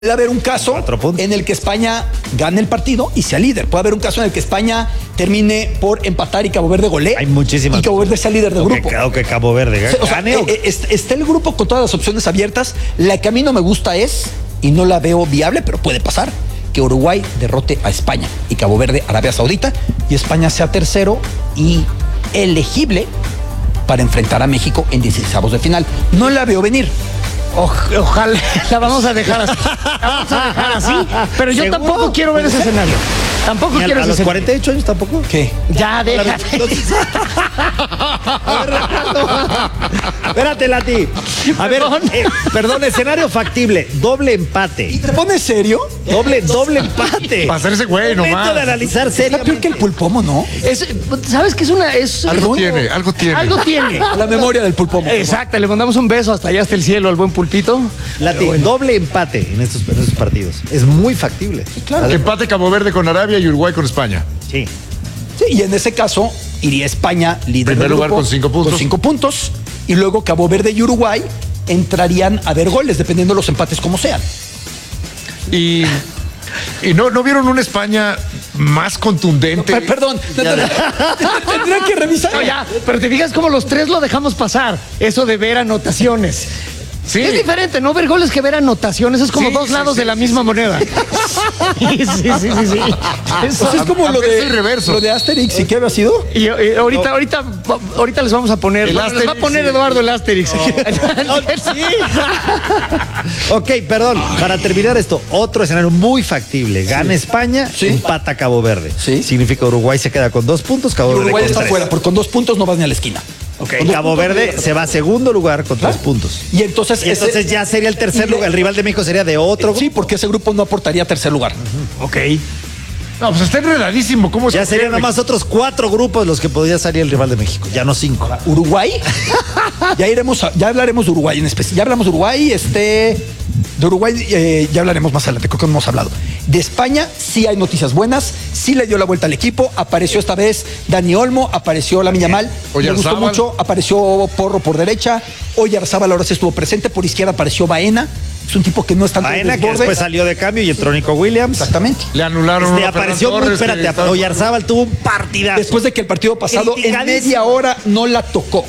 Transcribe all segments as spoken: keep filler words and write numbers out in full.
Puede haber un caso en el que España gane el partido y sea líder. Puede haber un caso en el que España termine por empatar y Cabo Verde golee. Hay muchísimas. Y Cabo Verde sea líder del o grupo. Que, o que Cabo Verde gane. O sea, eh, eh, está el grupo con todas las opciones abiertas. La que a mí no me gusta es, y no la veo viable, pero puede pasar, que Uruguay derrote a España y Cabo Verde Arabia Saudita y España sea tercero y elegible para enfrentar a México en dieciseisavos de final. No la veo venir. O, ojalá la vamos a dejar así. La vamos a dejar así. Pero yo ¿Seguro? tampoco quiero ver ese escenario. Tampoco ¿Y a, quiero a ese los escenario. cuarenta y ocho años tampoco? ¿Qué? Ya, déjate. Espérate, Lati. A ver, Perdón. eh, perdón, escenario factible. Doble empate. ¿Te pones serio? Doble, doble empate. Para hacerse güey Momento nomás. de analizar Está peor seriamente. que el pulpomo, ¿no? Es- ¿Sabes qué es una? Es Algo es- tiene, algo tiene. Algo tiene. La memoria del pulpomo. Exacto, le mandamos un beso hasta allá, hasta el cielo, al buen pulpito. Lati, doble empate en estos, en estos partidos. Es muy factible. Claro. Que empate Cabo Verde con Arabia y Uruguay con España. Sí. Sí, y en ese caso iría España líder Primer del lugar grupo, con cinco puntos. con cinco puntos. Y luego Cabo Verde y Uruguay entrarían a ver goles, dependiendo de los empates como sean. Y, y no, ¿no vieron una España más contundente? Per- perdón, tendría que revisar. No, ya, pero te fijas cómo los tres lo dejamos pasar. Eso de ver anotaciones. Sí. Es diferente, no ver goles que ver anotaciones. Es como Sí, dos sí, lados sí, de la sí, misma moneda. Sí, sí, sí, sí, sí. Eso. Pues es como a- lo a ver, de, es el reverso. lo de Asterix. ¿Y qué había sido? Y, y ahorita, ahorita, ahorita les vamos a poner. El bueno, les va a Asterix, poner sí. Eduardo el Asterix. Ok, perdón. Para terminar esto, otro escenario muy factible. Gana España, Sí. empata Cabo Verde. Sí. Significa Uruguay se queda con dos puntos, Cabo Y Verde Uruguay con está tres. fuera, porque con dos puntos no vas ni a la esquina. Ok, Con dos Cabo puntos, Verde se va a segundo lugar con tres puntos. Y entonces, Y entonces ese- ya sería el tercer y le- lugar. El rival de México sería de otro. Sí, porque ese grupo no aportaría tercer lugar. Ok. No, pues está enredadísimo. ¿Cómo Ya se serían pierde? nomás otros cuatro grupos los que podría salir el rival de México. Ya no cinco. Uruguay, ya iremos, a- ya hablaremos de Uruguay en especial. Ya hablamos de Uruguay, este, de Uruguay eh, ya hablaremos más adelante, creo que no hemos hablado. De España sí hay noticias buenas, sí le dio la vuelta al equipo, apareció esta vez Dani Olmo, apareció Lamine Yamal, me gustó Oyarzábal. mucho, apareció Porro por derecha, Oyarzábal ahora sí estuvo presente, por izquierda apareció Baena, es un tipo que no es tanto Baena, que desborde. después salió de cambio y entró Nico Williams. Exactamente. Le anularon Este, uno a Ferran apareció muy, Torres, que espérate, estaba- Oyarzábal tuvo un partidazo. Después de que el partido pasado en Criticadísimo. media hora no la tocó.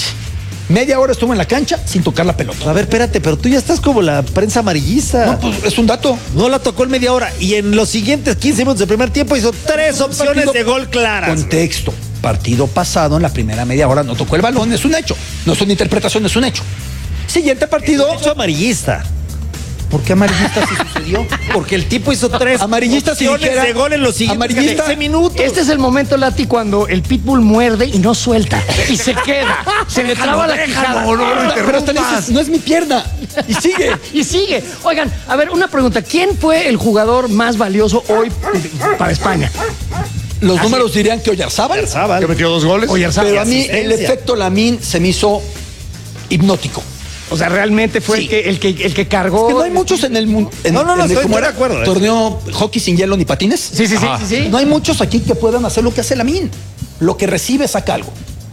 Media hora estuvo en la cancha sin tocar la pelota. A ver, espérate, pero tú ya estás como la prensa amarillista. No, pues es un dato. No la tocó en media hora y en los siguientes quince minutos del primer tiempo hizo tres opciones Partido- de gol claras. Contexto. Partido pasado, en la primera media hora no tocó el balón, es un hecho. No es una interpretación, es un hecho. Siguiente partido. Hecho amarillista. ¿Por qué amarillista sí sucedió? Porque el tipo hizo tres Amarillista si opciones dijera- de gol en los siguientes amarillista- quince minutos. Este es el momento, Lati, cuando el pitbull muerde y no suelta. Y se queda. Se le traba la quijada. no, no, no, Pero hasta le dices, no es mi pierna. Y sigue. Y sigue. Oigan, a ver, una pregunta. ¿Quién fue el jugador más valioso hoy para España? Los números dirían que Oyarzábal. Oyarzábal. Que metió dos goles. Oyarzábal. Pero a mí el asistencia. efecto Lamine se me hizo hipnótico. O sea, realmente fue Sí. el, que, el, que, el que cargó. Que no hay muchos en el mundo. No, no, no, estoy- estoy de acuerdo, eh. Torneo hockey sin hielo ni patines. Sí, sí, sí, sí, sí. No hay muchos aquí que puedan hacer lo que hace Lamine. Lo que recibe saca algo.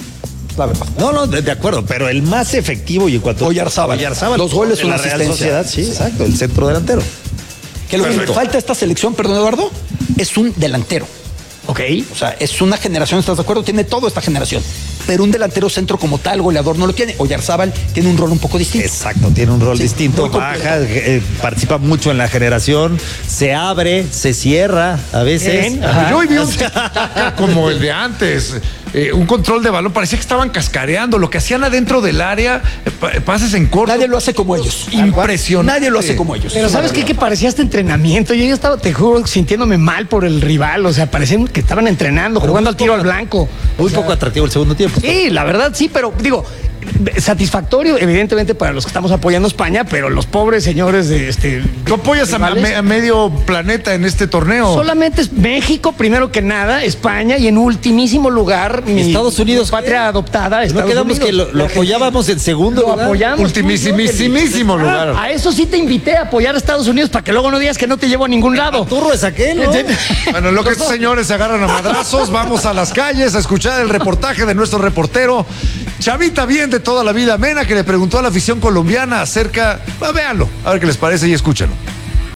La verdad. No, no, de, de acuerdo, pero el más efectivo y en cuanto Oyarzábal. Oyarzábal, Los goles, en una la Real asistencia. Sociedad, sí, exacto, el centro delantero. Que lo que Perfecto. falta a esta selección, perdón Eduardo, es un delantero. Ok. O sea, es una generación, ¿estás de acuerdo? Tiene toda esta generación. Pero un delantero centro como tal, goleador, no lo tiene. Oyarzábal tiene un rol un poco distinto. Exacto, tiene un rol Sí, distinto, muy completo. baja, eh, participa mucho en la generación, se abre, se cierra a veces. Bien, ajá. Yo hoy vi un tiki-taka como el de antes. Eh, un control de balón. Parecía que estaban cascareando. Lo que hacían adentro del área, eh, pa- pases en corto. Nadie lo hace como ellos. Impresionante. Nadie lo hace como ellos. Pero ¿sabes qué? Que parecía este entrenamiento. Yo ya estaba, te juro, sintiéndome mal por el rival. O sea, parecían que estaban entrenando, jugando al tiro al blanco. Muy poco atractivo el segundo tiempo. Sí, la verdad sí, pero digo, satisfactorio, evidentemente, para los que estamos apoyando a España, pero los pobres señores de este. Tú apoyas a, a rivales, me- a medio planeta en este torneo. Solamente es México, primero que nada, España y en ultimísimo lugar, mi Estados Unidos, mi patria adoptada. No Estados quedamos Unidos. que lo, lo apoyábamos en segundo Lo lugar. apoyamos. Ultimísimísimo Ah, lugar. A eso sí te invité a apoyar a Estados Unidos para que luego no digas que no te llevo a ningún lado. Turro es aquel, ¿no? Bueno, lo que estos señores se agarran a madrazos, vamos a las calles a escuchar el reportaje de nuestro reportero, Chavita bien de toda la vida, Mena, que le preguntó a la afición colombiana acerca, va, véanlo, a ver qué les parece y escúchenlo.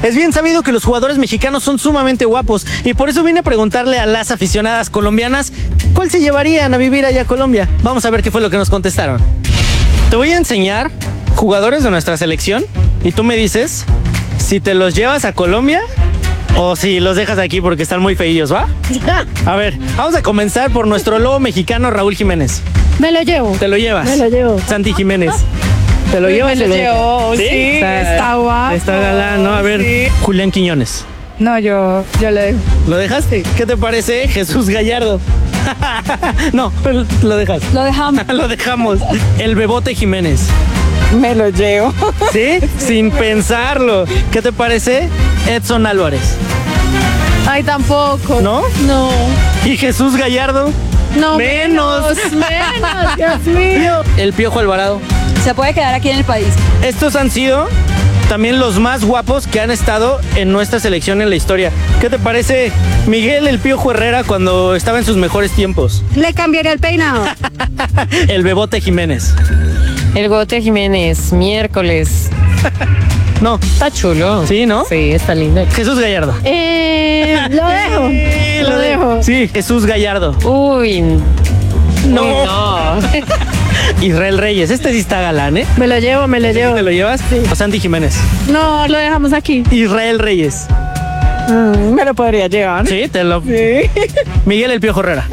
Es bien sabido que los jugadores mexicanos son sumamente guapos y por eso vine a preguntarle a las aficionadas colombianas cuál se llevarían a vivir allá a Colombia. Vamos a ver qué fue lo que nos contestaron. Te voy a enseñar jugadores de nuestra selección y tú me dices si te los llevas a Colombia o si los dejas aquí porque están muy feillos, ¿va? A ver, vamos a comenzar por nuestro lobo mexicano Raúl Jiménez. Me lo llevo. ¿Te lo llevas? Me lo llevo. Santi Jiménez. ¿Te lo Sí, llevas? me lo ¿Te llevo, sí, está guapo. Está galán, ¿no? A ver, Sí. Julián Quiñones. No, yo, yo lo dejo. ¿Lo dejas? ¿Qué te parece Jesús Gallardo? No, pero lo dejas. Lo dejamos. Lo dejamos. El Bebote Jiménez. Me lo llevo. ¿Sí? Sin pensarlo. ¿Qué te parece Edson Álvarez? Ay, tampoco. ¿No? No. ¿Y Jesús Gallardo? No. Menos. Menos, Dios mío. El Piojo Alvarado. Se puede quedar aquí en el país. Estos han sido también los más guapos que han estado en nuestra selección en la historia. ¿Qué te parece Miguel el Piojo Herrera cuando estaba en sus mejores tiempos? Le cambiaría el peinado. El Bebote Jiménez. El Bote Jiménez, miércoles. No. Está chulo. Sí, ¿no? Sí, está lindo. Jesús Gallardo. Eh, lo dejo. Sí, Lo dejo. Sí, Jesús Gallardo. Uy. No. Uy, no. Israel Reyes. Este sí está galán, ¿eh? Me lo llevo, me lo llevo. ¿Te lo llevas? Sí. O Santi Jiménez. No, lo dejamos aquí. Israel Reyes. Mm, me lo podría llevar. Sí, te lo. Sí. Miguel el Piojo Herrera.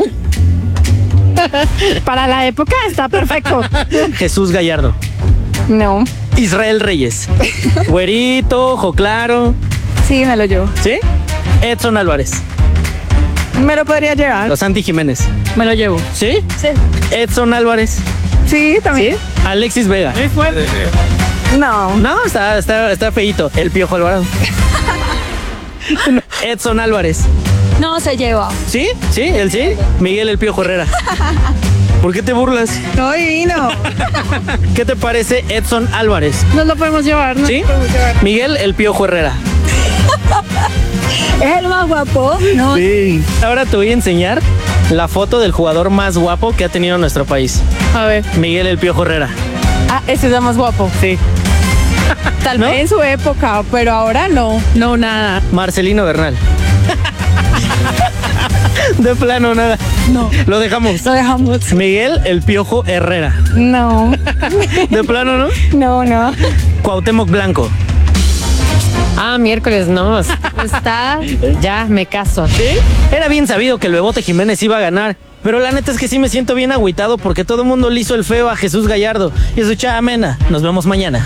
Para la época está perfecto. Jesús Gallardo. No. Israel Reyes. Güerito, ojo claro. Sí, me lo llevo. ¿Sí? Edson Álvarez. Me lo podría llevar. O Santi Jiménez. Me lo llevo. ¿Sí? Sí. Edson Álvarez. Sí, también. Alexis Vega. No. No, está, está, está feíto. El Piojo Alvarado. Edson Álvarez. No se lleva. ¿Sí? ¿Sí? ¿El sí? Miguel el Piojo Herrera. ¿Por qué te burlas? No, divino. ¿Qué te parece Edson Álvarez? Nos lo podemos llevar, ¿no? ¿Sí? Nos lo podemos llevar. Miguel el Piojo Herrera. ¿Es el más guapo? No. Sí. Ahora te voy a enseñar la foto del jugador más guapo que ha tenido nuestro país. A ver. Miguel el Piojo Herrera. Ah, ese es el más guapo. Sí. Tal ¿No? vez en su época, pero ahora no. No, nada. Marcelino Bernal. De plano, nada. No. Lo dejamos. Lo dejamos. Miguel el Piojo Herrera. No. De plano, ¿no? No, no. Cuauhtémoc Blanco. Ah, miércoles, no. Está. Ya, me caso. ¿Sí? Era bien sabido que el Bebote Jiménez iba a ganar. Pero la neta es que sí me siento bien agüitado porque todo el mundo le hizo el feo a Jesús Gallardo. Y eso, chava Mena. Nos vemos mañana.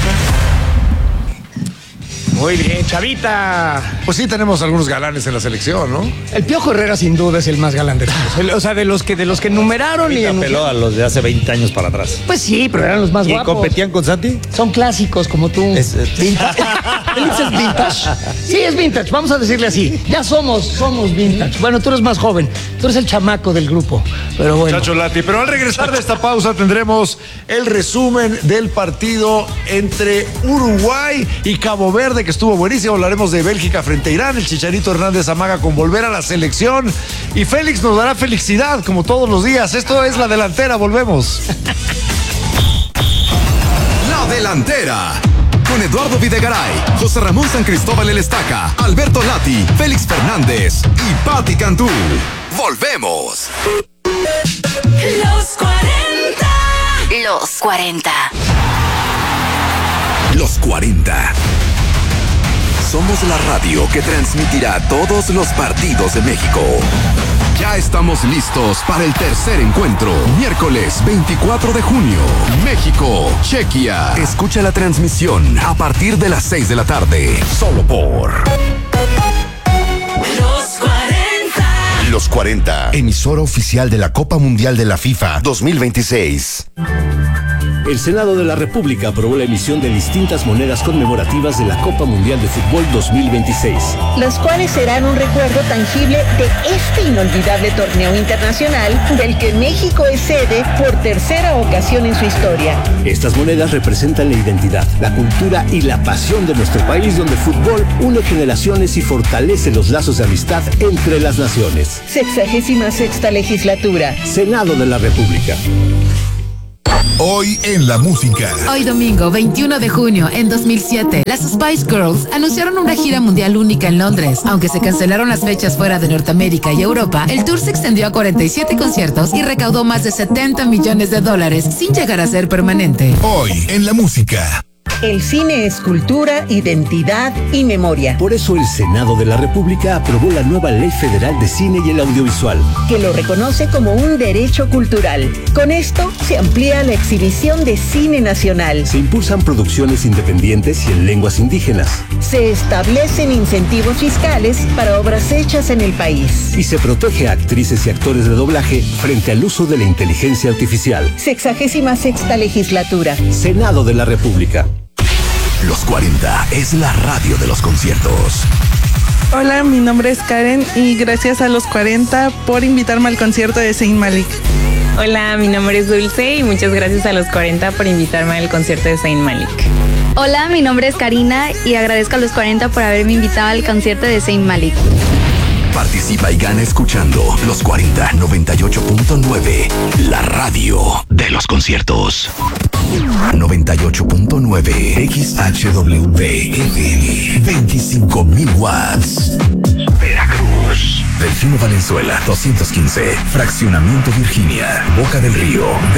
Muy bien, Chavita. Pues sí, tenemos algunos galanes en la selección, ¿no? El Piojo Herrera sin duda es el más galán de todos. El- o sea, de los que de los que numeraron y Y peló a los de hace veinte años para atrás. Pues sí, pero eran los más ¿Y guapos. competían con Santi? Son clásicos como tú. Es, eh, ¿Félix es vintage? Sí, es vintage, vamos a decirle así. Ya somos, somos vintage. Bueno, tú eres más joven, tú eres el chamaco del grupo. Pero bueno. Chacho Lati. Pero al regresar de esta pausa tendremos el resumen del partido entre Uruguay y Cabo Verde, que estuvo buenísimo. Hablaremos de Bélgica frente a Irán. El Chicharito Hernández amaga con volver a la selección. Y Félix nos dará felicidad, como todos los días. Esto es La Delantera. Volvemos. La Delantera. Con Eduardo Videgaray, José Ramón San Cristóbal El Estaca, Alberto Lati, Félix Fernández y Patti Cantú. Volvemos. Los cuarenta. Los cuarenta. Los cuarenta. Somos la radio que transmitirá todos los partidos de México. Ya estamos listos para el tercer encuentro. Miércoles veinticuatro de junio. México, Chequia. Escucha la transmisión a partir de las seis de la tarde. Solo por Los cuarenta. Los cuarenta. Emisora oficial de la Copa Mundial de la FIFA dos mil veintiséis. El Senado de la República aprobó la emisión de distintas monedas conmemorativas de la Copa Mundial de Fútbol dos mil veintiséis. Las cuales serán un recuerdo tangible de este inolvidable torneo internacional del que México es sede por tercera ocasión en su historia. Estas monedas representan la identidad, la cultura y la pasión de nuestro país, donde el fútbol une generaciones y fortalece los lazos de amistad entre las naciones. Sexagésima sexta legislatura. Senado de la República. Hoy en la música. Hoy domingo, veintiuno de junio, en dos mil siete, las Spice Girls anunciaron una gira mundial única en Londres. Aunque se cancelaron las fechas fuera de Norteamérica y Europa, el tour se extendió a cuarenta y siete conciertos y recaudó más de setenta millones de dólares sin llegar a ser permanente. Hoy en la música. El cine es cultura, identidad y memoria. Por eso el Senado de la República aprobó la nueva Ley Federal de Cine y el Audiovisual, que lo reconoce como un derecho cultural. Con esto se amplía la exhibición de cine nacional. Se impulsan producciones independientes y en lenguas indígenas. Se establecen incentivos fiscales para obras hechas en el país. Y se protege a actrices y actores de doblaje frente al uso de la inteligencia artificial. Sexagésima sexta legislatura. Senado de la República. Los cuarenta es la radio de los conciertos. Hola, mi nombre es Karen y gracias a los cuarenta por invitarme al concierto de Zayn Malik. Hola, mi nombre es Dulce y muchas gracias a los cuarenta por invitarme al concierto de Zayn Malik. Hola, mi nombre es Karina y agradezco a los cuarenta por haberme invitado al concierto de Zayn Malik. Participa y gana escuchando Los cuarenta noventa y ocho punto nueve, la radio de los conciertos. noventa y ocho punto nueve X H W F M, veinticinco mil watts. Veracruz. Delfino Valenzuela, doscientos quince. Fraccionamiento Virginia, Boca del Río.